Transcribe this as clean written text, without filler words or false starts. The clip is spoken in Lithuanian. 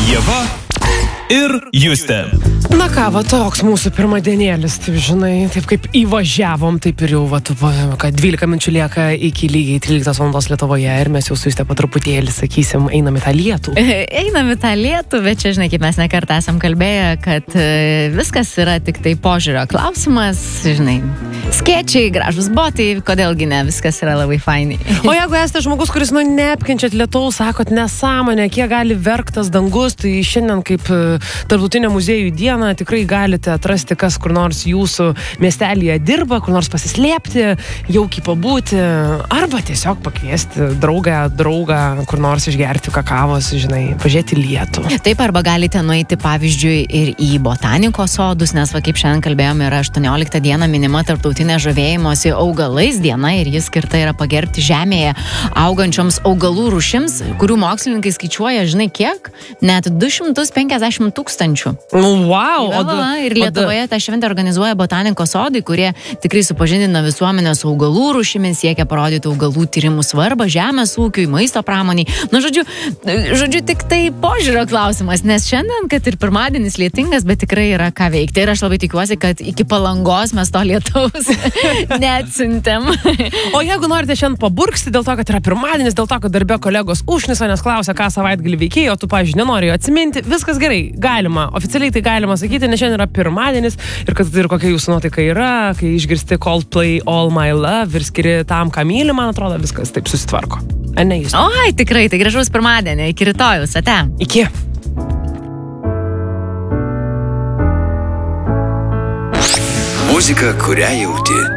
Ieva ir Justė. Na ką, va toks mūsų pirmadienėlis, taip žinai, taip kaip įvažiavom, taip ir jau, va, kad 12 minučių lieka iki lygiai 13 valandos Lietuvoje ir mes jau su Justė po truputėlį, sakysim, einam į tą lietų. Einam į tą lietų, bet čia, žinai, kaip mes nekartą esam kalbėję, kad viskas yra tik tai požiūrio klausimas, žinai, skėčiai, gražus botai, kodėlgi ne, viskas yra labai fainai. O jeigu esate žmogus, kuris, neapkenčiat lietaus, sakot nesąmonę, kiek gali verktas dangus, tai šiandien kaip Tarptautinė muziejų diena tikrai galite atrasti, kas kur nors jūsų miestelyje dirba, kur nors pasislėpti, jaukiai pabūti, arba tiesiog pakviesti draugą, kur nors išgerti kakavos, žinai, pažiūrėti lietų. Taip, arba galite nueiti, pavyzdžiui, ir į botanikos sodus, nes, va, kaip šiandien kalbėjome, yra 18 diena minima Tarptautinė žavėjimosi augalais diena ir jis skirta yra pagerbti žemėje augančioms augalų rūšims, kurių mokslininkai skaičiuoja, žinai, kiek? Net 250 000. Wow! Ir Lietuvoje tą šventę organizuoja botanikos sodai, kurie tikrai supažindina visuomenę su augalų rūšimis, siekia parodyti augalų tyrimų svarbą žemės ūkiui, maisto pramoniai. Žodžiu, tik tai požiūrio klausimas, nes šiandien, kad ir pirmadienis lietingas, bet tikrai yra ką veikti. Ir aš labai tikiuosi, kad iki Palangos mes to lietaus neatsiuntėm. O jeigu norite šiandien paburksti dėl to, kad yra pirmadienis, dėl to, kad darbe kolegos užnisa, nes klausia, ką savaitgalį veikėjai, o tu, pavyzdžiui, nenori atsiminti, viskas gerai, galima, oficialiai tai galima sakyti, nes šiandien yra pirmadienis ir kad ir kokia jūsų nuotaika yra, kai išgirsti Coldplay All My Love ir skiri tam, ką myli, man atrodo, viskas taip susitvarko. Ar ne jūs? Oi, tikrai, tai gražaus pirmadienio, iki rytojus, ate. Iki. Muzika, kurią jauti.